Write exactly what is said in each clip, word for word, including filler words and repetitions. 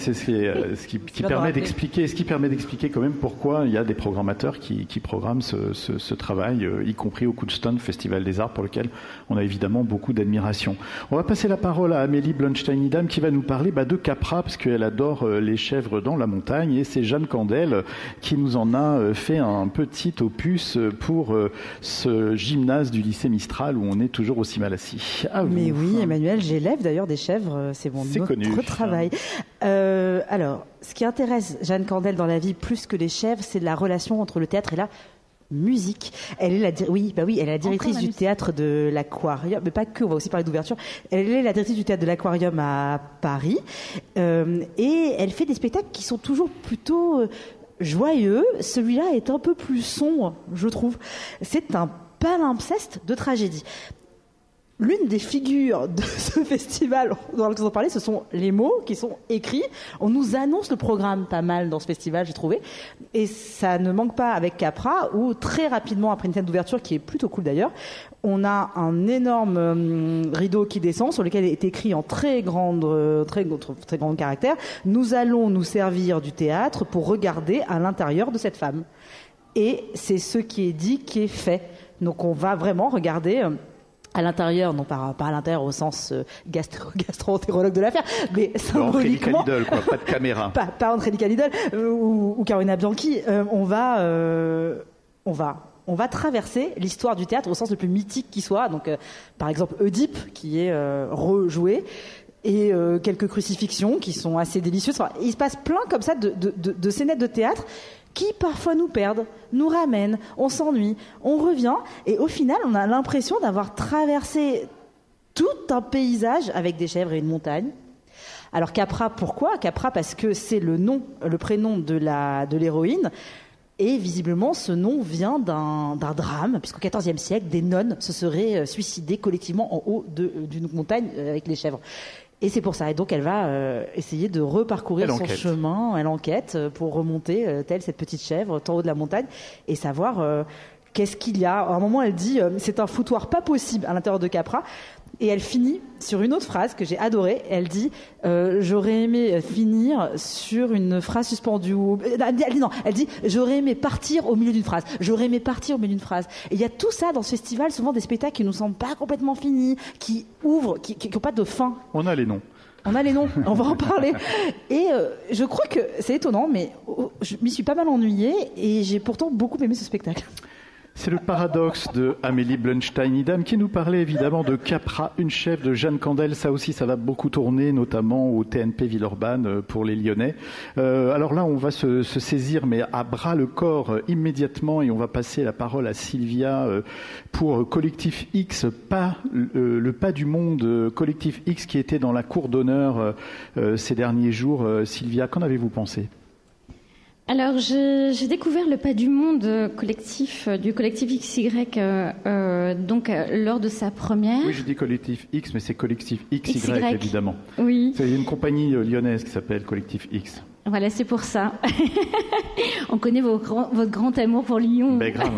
C'est ce qui, est, ce qui, qui permet d'expliquer, ce qui permet d'expliquer quand même pourquoi il y a des programmateurs qui, qui programment ce, ce, ce travail, euh, y compris au Kunston, Festival des Arts, pour lequel on a évidemment beaucoup d'admiration. On va passer la parole à Amélie Blunstein-Idam qui va nous parler bah, de Capra, parce qu'elle adore euh, les chèvres dans la montagne, et c'est Jeanne Candel qui nous en a euh, fait un petit opus pour euh, ce gymnase du lycée Mistral où on est toujours aussi mal assis. À Mais vous. oui, Emmanuel, j'élève d'ailleurs des chèvres, c'est mon c'est autre connu. travail. Euh, Euh, alors, ce qui intéresse Jeanne Candel dans la vie plus que les chèvres, c'est la relation entre le théâtre et la musique. Elle est la, oui, bah oui, elle est la directrice du théâtre de l'Aquarium, mais pas que, on va aussi parler d'ouverture. Elle est la directrice du théâtre de l'Aquarium à Paris, euh, et elle fait des spectacles qui sont toujours plutôt euh, joyeux. Celui-là est un peu plus sombre, je trouve. C'est un palimpseste de tragédie. L'une des figures de ce festival dans lequel on parlait, ce sont les mots qui sont écrits. On nous annonce le programme pas mal dans ce festival, j'ai trouvé. Et ça ne manque pas avec Capra, où très rapidement, après une scène d'ouverture qui est plutôt cool d'ailleurs, on a un énorme euh, rideau qui descend, sur lequel est écrit en très grande, euh, très, très grand caractère « Nous allons nous servir du théâtre pour regarder à l'intérieur de cette femme ». Et c'est ce qui est dit qui est fait. Donc on va vraiment regarder... Euh, à l'intérieur, non pas, pas à l'intérieur au sens euh, gastro, gastro-entérologue de l'affaire, mais symboliquement... André Lidl, quoi, pas de caméra. pas, pas André Lidl euh, ou, ou Carolina Bianchi. Euh, on va... Euh, on va... On va traverser l'histoire du théâtre au sens le plus mythique qui soit. Donc, euh, par exemple, Oedipe, qui est euh, rejoué, et euh, quelques crucifixions qui sont assez délicieuses. Enfin, il se passe plein comme ça de, de, de, de scénettes de théâtre qui parfois nous perdent, nous ramènent, on s'ennuie, on revient, et au final, on a l'impression d'avoir traversé tout un paysage avec des chèvres et une montagne. Alors Capra, pourquoi ? Capra parce que c'est le nom, le prénom de la de l'héroïne. Et visiblement, ce nom vient d'un, d'un drame, puisqu'au quatorzième siècle, des nonnes se seraient suicidées collectivement en haut de, d'une montagne avec les chèvres. Et c'est pour ça. Et donc, elle va euh, essayer de reparcourir elle son enquête. chemin. Elle enquête pour remonter, euh, telle cette petite chèvre, tout en haut de la montagne, et savoir euh, qu'est-ce qu'il y a. À un moment, elle dit euh, « c'est un foutoir pas possible à l'intérieur de Capra ». Et elle finit sur une autre phrase que j'ai adorée. Elle dit euh, « j'aurais aimé finir sur une phrase suspendue ». Elle dit non, elle dit « j'aurais aimé partir au milieu d'une phrase ». J'aurais aimé partir au milieu d'une phrase. Et il y a tout ça dans ce festival, souvent des spectacles qui nous semblent pas complètement finis, qui ouvrent, qui n'ont pas de fin. On a les noms. On a les noms, on va en parler. Et euh, je crois que c'est étonnant, mais oh, je m'y suis pas mal ennuyée et j'ai pourtant beaucoup aimé ce spectacle. C'est le paradoxe de Amélie Blunstein-Idam qui nous parlait évidemment de Capra, une chèvre de Jeanne Candel. Ça aussi, ça va beaucoup tourner, notamment au T N P Villeurbanne pour les Lyonnais. Euh, alors là, on va se, se saisir, mais à bras le corps euh, immédiatement, et on va passer la parole à Sylvia euh, pour Collectif X, pas euh, le pas du monde, euh, Collectif X qui était dans la cour d'honneur euh, ces derniers jours. Euh, Sylvia, qu'en avez-vous pensé ? Alors, je, j'ai découvert le Pas du Monde collectif, du collectif X Y, euh, euh, donc euh, lors de sa première. Oui, je dis collectif X, mais c'est collectif X Y, X Y. Évidemment. Oui. C'est une compagnie lyonnaise qui s'appelle Collectif X. Voilà, c'est pour ça. On connaît vos grands, votre grand amour pour Lyon. Ben grave.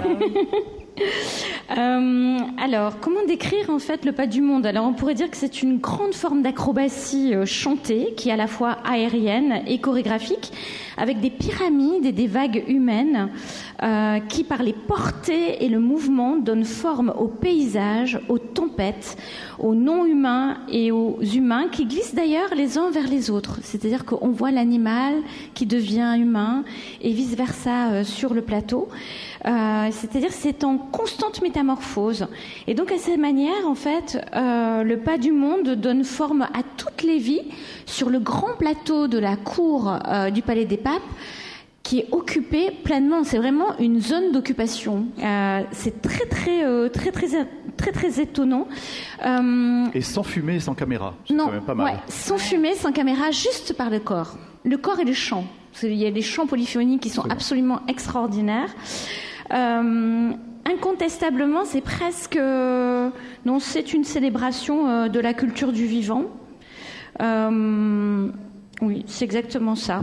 Euh, alors, comment décrire en fait le Pas du Monde ? Alors, on pourrait dire que c'est une grande forme d'acrobatie euh, chantée, qui est à la fois aérienne et chorégraphique, avec des pyramides et des vagues humaines, euh, qui par les portées et le mouvement donnent forme aux paysages, aux tempêtes, aux non-humains et aux humains, qui glissent d'ailleurs les uns vers les autres. C'est-à-dire qu'on voit l'animal qui devient humain et vice-versa euh, sur le plateau. Euh, c'est-à-dire c'est en constante métamorphose. Et donc à cette manière, en fait, euh, le Pas du Monde donne forme à toutes les vies sur le grand plateau de la cour euh, du Palais des Papes, qui est occupé pleinement. C'est vraiment une zone d'occupation. Euh, c'est très très euh, très très très très étonnant. Euh, Et sans fumée, sans caméra. C'est non, quand même pas mal. Ouais, sans fumée, sans caméra, juste par le corps. Le corps et le chant. Il y a des chants polyphoniques qui sont absolument extraordinaires. Euh, incontestablement, c'est presque, euh, non, c'est une célébration euh, de la culture du vivant. Euh, Oui, c'est exactement ça.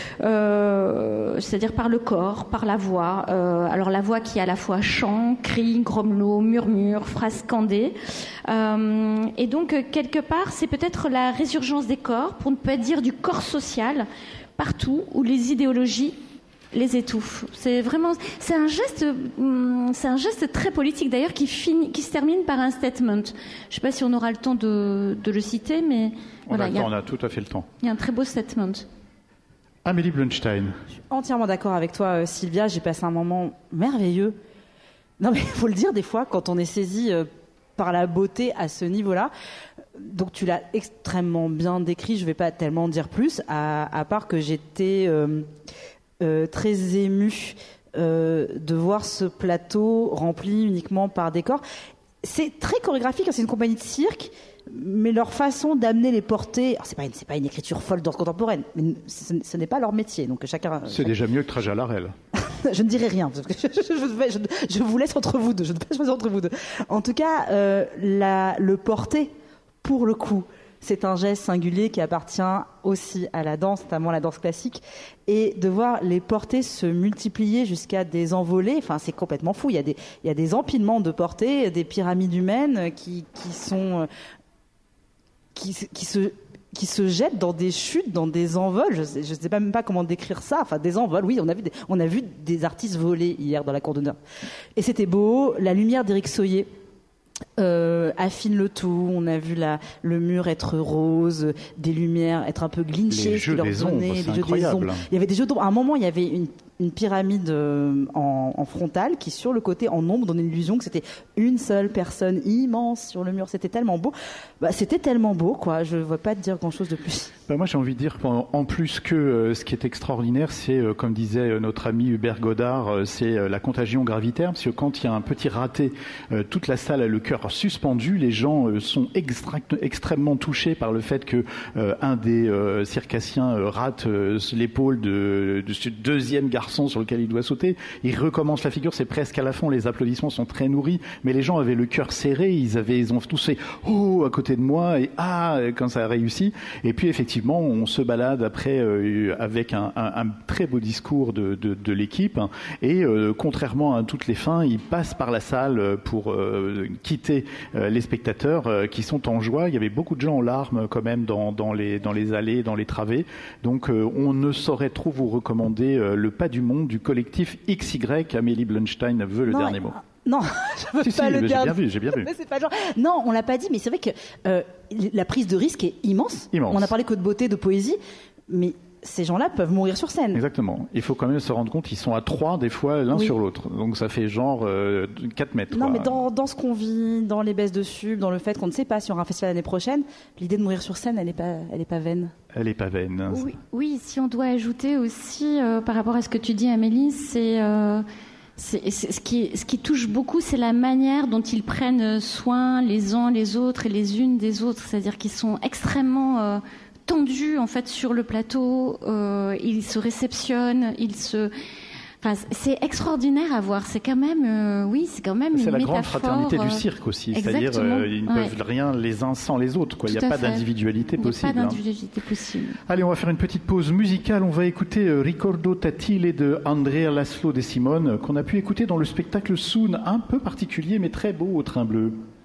Euh, c'est-à-dire par le corps, par la voix. Euh, alors la voix qui est à la fois chant, cri, grommelot, murmure, phrase scandée. Euh, et donc, quelque part, c'est peut-être la résurgence des corps, pour ne pas dire du corps social, partout où les idéologies les étouffent. C'est vraiment, c'est un geste, c'est un geste très politique d'ailleurs qui finit, qui se termine par un statement. Je ne sais pas si on aura le temps de, de le citer, mais on voilà, a le temps, on a tout à fait le temps. Il y a un très beau statement. Amélie Blunstein. Je suis entièrement d'accord avec toi, Sylvia. J'ai passé un moment merveilleux. Non, mais il faut le dire des fois quand on est saisi par la beauté à ce niveau-là. Donc tu l'as extrêmement bien décrit. Je ne vais pas tellement dire plus, à, à part que j'étais euh, Euh, très émue euh, de voir ce plateau rempli uniquement par des corps. C'est très chorégraphique, hein, c'est une compagnie de cirque, mais leur façon d'amener les portées, alors c'est pas une, c'est pas une écriture folle danse contemporaine, mais ce, ce n'est pas leur métier, donc chacun. C'est chacun... déjà mieux que Traja Larel. Je ne dirai rien, parce que je, je, je, je, je vous laisse entre vous deux. Je ne peux pas choisir entre vous deux. En tout cas, euh, la, le porté, pour le coup. C'est un geste singulier qui appartient aussi à la danse, notamment la danse classique. Et de voir les portées se multiplier jusqu'à des envolées, enfin, c'est complètement fou. Il y a des, il y a des empilements de portées, des pyramides humaines qui, qui sont, qui, qui se, qui se jettent dans des chutes, dans des envols. Je sais, je sais même pas comment décrire ça. Enfin, des envols. Oui, on a vu des, on a vu des artistes voler hier dans la cour d'honneur. Et c'était beau. La lumière d'Éric Soyer Euh, affine le tout. On a vu la, le mur être rose, des lumières être un peu glitchées, les jeux des ombres, c'est incroyable. Il y avait des jeux d'ombre. À un moment, il y avait une, une pyramide euh, en, en frontale qui, sur le côté, en ombre, donnait l'illusion que c'était une seule personne immense sur le mur. C'était tellement beau. Bah, c'était tellement beau, quoi. Je ne vois pas te dire grand-chose de plus. Bah moi, j'ai envie de dire qu'en plus que euh, ce qui est extraordinaire, c'est, euh, comme disait euh, notre ami Hubert Godard, euh, c'est euh, la contagion gravitaire, parce que quand il y a un petit raté, euh, toute la salle a le cœur suspendu. Les gens euh, sont extra- extrêmement touchés par le fait que euh, un des euh, circassiens euh, rate euh, l'épaule de, de ce deuxième garçon sur lequel il doit sauter. Il recommence la figure, c'est presque à la fin. Les applaudissements sont très nourris, mais les gens avaient le cœur serré. Ils avaient, ils ont tous fait oh à côté de moi et ah quand ça a réussi. Et puis effectivement, on se balade après euh, avec un, un, un très beau discours de, de, de l'équipe. Et euh, contrairement à toutes les fins, ils passent par la salle pour euh, quitter euh, les spectateurs euh, qui sont en joie. Il y avait beaucoup de gens en larmes quand même dans, dans, les, dans les allées, dans les travées. Donc euh, on ne saurait trop vous recommander euh, Le Pas du Monde du collectif X Y. Amélie Blunstein veut le non, dernier mot. Non, je veux si, pas si, le j'ai dernier. bien vu, j'ai bien vu. Mais c'est pas genre... Non, on l'a pas dit, mais c'est vrai que euh, la prise de risque est immense. immense. On a parlé que de beauté, de poésie, mais ces gens-là peuvent mourir sur scène. Exactement. Il faut quand même se rendre compte qu'ils sont à trois des fois l'un oui. sur l'autre. Donc ça fait genre euh, quatre mètres. Non, quoi. mais dans, dans ce qu'on vit, dans les baisses de sub, dans le fait qu'on ne sait pas si on aura un festival l'année prochaine, l'idée de mourir sur scène, elle n'est pas, elle est pas vaine. Elle n'est pas vaine. Oui, oui, si on doit ajouter aussi, euh, par rapport à ce que tu dis, Amélie, c'est... Euh C'est, c'est, ce, qui, ce qui touche beaucoup, c'est la manière dont ils prennent soin les uns les autres et les unes des autres. C'est-à-dire qu'ils sont extrêmement euh, tendus en fait sur le plateau. Euh, ils se réceptionnent, ils se. Enfin, c'est extraordinaire à voir. C'est quand même, euh, oui, c'est quand même c'est une la métaphore. grande fraternité du cirque aussi. C'est-à-dire, euh, ils ne ouais. peuvent rien les uns sans les autres. Quoi. Il n'y a pas fait. d'individualité possible. Il n'y a pas d'individualité hein. possible. Allez, on va faire une petite pause musicale. On va écouter euh, Ricordo Tattile de Andrea Laszlo De Simone, qu'on a pu écouter dans le spectacle Soon, un peu particulier mais très beau au Train Bleu.